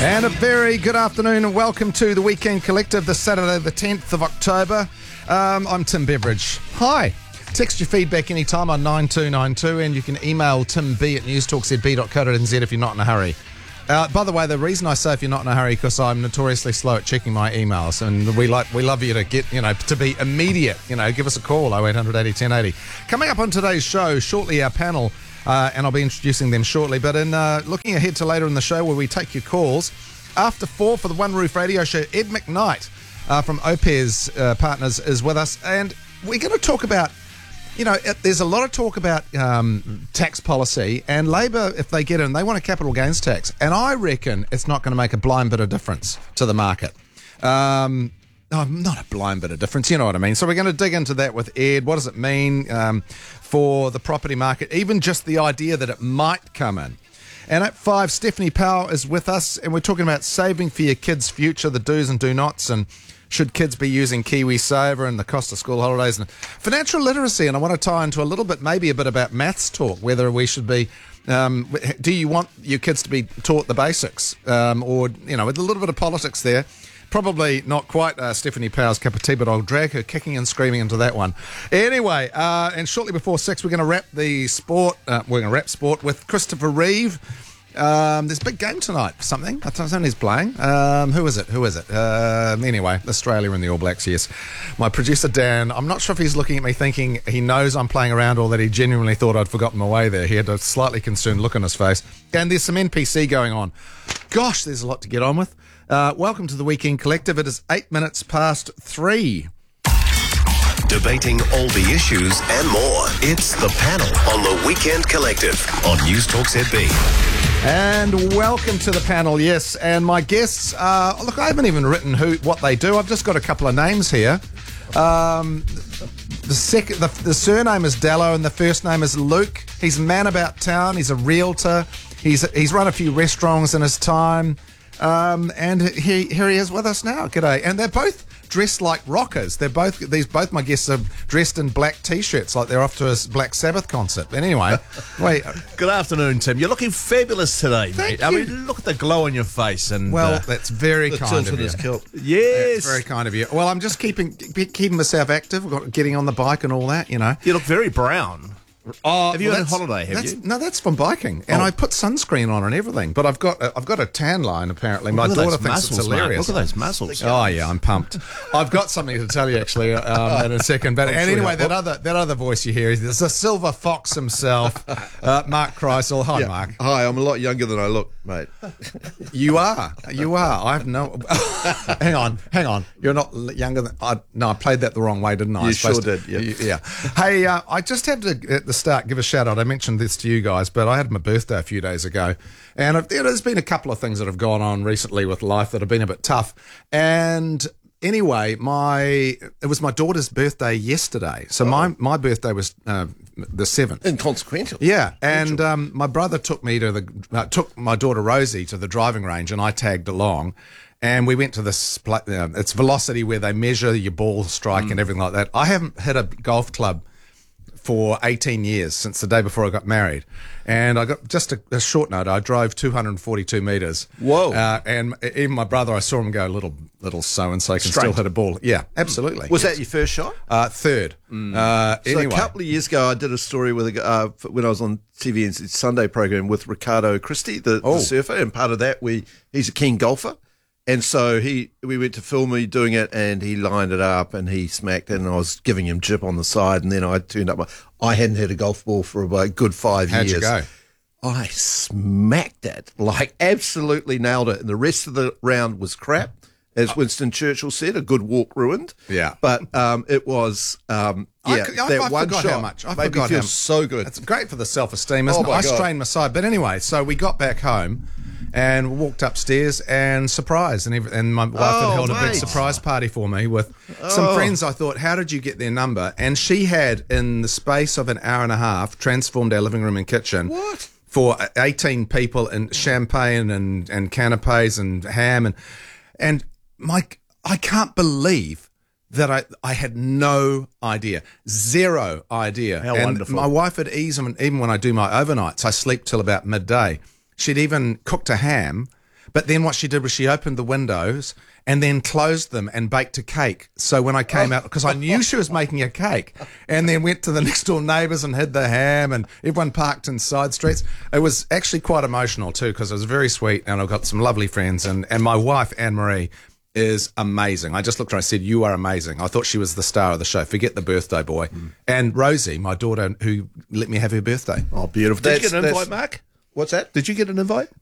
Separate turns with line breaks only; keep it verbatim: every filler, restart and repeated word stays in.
And a very good afternoon and welcome to the Weekend Collective, this Saturday the tenth of October. Um, I'm Tim Beveridge. Hi. Text your feedback anytime on nine two nine two and you can email timb at newstalkzb dot co dot n z if you're not in a hurry. Uh, by the way, the reason I say if you're not in a hurry because I'm notoriously slow at checking my emails, and we like we love you to get, you know, to be immediate. You know, give us a call, oh eight hundred eighty ten eighty. Coming up on today's show, shortly our panel, uh, and I'll be introducing them shortly, but in uh, looking ahead to later in the show where we take your calls, after four for the One Roof Radio Show, Ed McKnight uh, from Opes uh, Partners is with us, and we're going to talk about, you know, it, there's a lot of talk about um, tax policy, and Labor, if they get in, they want a capital gains tax. And I reckon it's not going to make a blind bit of difference to the market. Um, no, not a blind bit of difference, you know what I mean. So we're going to dig into that with Ed. What does it mean um, for the property market? Even just the idea that it might come in. And at five, Stephanie Powell is with us, and we're talking about saving for your kids' future, the do's and do nots, and should kids be using KiwiSaver and the cost of school holidays and financial literacy. And I want to tie into a little bit, maybe a bit about maths talk, whether we should be, um, do you want your kids to be taught the basics? Um, or, you know, with a little bit of politics there. Probably not quite uh, Stephanie Powell's cup of tea, but I'll drag her kicking and screaming into that one. Anyway, uh, and shortly before six, we're going to wrap the sport, uh, we're going to wrap sport with Christopher Reeve. Um, there's a big game tonight for something. I don't know who's playing. Um, who is it? Who is it? Uh, anyway, Australia and the All Blacks, yes. My producer, Dan, I'm not sure if he's looking at me thinking he knows I'm playing around or that he genuinely thought I'd forgotten my way there. He had a slightly concerned look on his face. And there's some N P C going on. Gosh, there's a lot to get on with. Uh, welcome to the Weekend Collective. It is eight minutes past three.
Debating all the issues and more. It's the panel on the Weekend Collective on Newstalk Z B.
And welcome to the panel, yes. And my guests are, look, I haven't even written who what they do. I've just got a couple of names here. Um, the, second, the, the surname is Dallow and the first name is Luke. He's a man about town. He's a realtor. He's he's run a few restaurants in his time. Um, and he, here he is with us now. G'day. And they're both dressed like rockers. They're both these both my guests are dressed in black t-shirts like they're off to a Black Sabbath concert. But anyway, wait.
Good afternoon, Tim. You're looking fabulous today,
Thank
mate.
you.
I mean, look at the glow on your face. And
Well,
uh,
that's very
the
kind
tilt
of
in
you.
his kilt. Yes,
That's very kind of you. Well, I'm just keeping keeping myself active, got- getting on the bike and all that, you know.
you look very brown.
Oh,
Have you
well,
had a
that's-
holiday, have
that's-
you?
No, that's from biking, and
Oh.
I put sunscreen on and everything. But I've got a, I've got a tan line apparently. My
Look at
daughter
those
thinks
muscles,
it's
mate.
hilarious.
Look at those muscles.
Oh yeah, I'm pumped. I've got something to tell you actually um, in a second. But and
sure
anyway,
you
that
will.
other that other voice you hear is the silver fox himself, uh, Mark Kreisel. Hi,
Yeah.
Mark.
Hi, I'm a lot younger than I look, mate.
You are. You are. I have no. hang on. Hang on. You're not l- younger than. I, no, I played that the wrong way, didn't I? I
You
was supposed
sure
to-
did, yeah.
Yeah. Hey, uh, I just had to at the start give a shout out. I mentioned this to you guys, but I had my birthday a few days ago, and I've, there's been a couple of things that have gone on recently with life that have been a bit tough. And anyway, my it was my daughter's birthday yesterday, so my my birthday was uh, the seventh.
Inconsequential.
Yeah, and um, my brother took me to the uh, took my daughter Rosie to the driving range, and I tagged along, and we went to this pla- uh, it's Velocity where they measure your ball strike and everything like that. I haven't hit a golf club for eighteen years, since the day before I got married, and I got just a, a short note. I drove two hundred forty-two metres.
Whoa.
Uh, and even my brother, I saw him go little little so and so can
Straight.
still hit a ball. Yeah, absolutely.
Was
Yes.
that your first shot?
uh, third? Uh,
So
anyway.
a couple of years ago, I did a story with a, g- uh, f- when I was on T V N's Sunday program with Ricardo Christie, the,
Oh.
the surfer, and part of that, we he's a keen golfer, and so he we went to film me doing it, and he lined it up, and he smacked it, and I was giving him jip on the side, and then I turned up. My, I hadn't hit a golf ball for about a good five
How'd
years.
you go?
I smacked it, like absolutely nailed it, and the rest of the round was crap. As Winston Churchill said, a good walk ruined.
Yeah.
But um, it was, um,
I
yeah,
c- I-
that
I
one
forgot
shot
how much. I
made
forgot
me feel
how-
so good.
It's great for the self-esteem, isn't
Oh,
it?
my
I
God.
strained my side. But anyway, so we got back home and walked upstairs and surprised. And, every, and my wife had
Oh,
held a big
mate.
surprise party for me with some
Oh.
friends. I thought, how did you get their number? And she had, in the space of an hour and a half, transformed our living room and kitchen.
What?
For eighteen people and champagne and, and canapes and ham. And, and Mike, I can't believe that I, I had no idea, zero idea.
How
and
wonderful.
My wife had even, even when I do my overnights, I sleep till about midday. She'd even cooked a ham, But then what she did was she opened the windows and then closed them and baked a cake. So when I came out, because I knew she was making a cake, and then went to the next door neighbours and hid the ham, and everyone parked in side streets. It was actually quite emotional too, because it was very sweet, and I've got some lovely friends, and, and my wife, Anne-Marie, is amazing. I just looked at her and said, you are amazing. I thought she was the star of the show. Forget the birthday boy. Mm. And Rosie, my daughter, who let me have her birthday.
Oh, beautiful. Did
That's-
you get an
that's-
invite, Mark?
What's that?
Did you get an invite?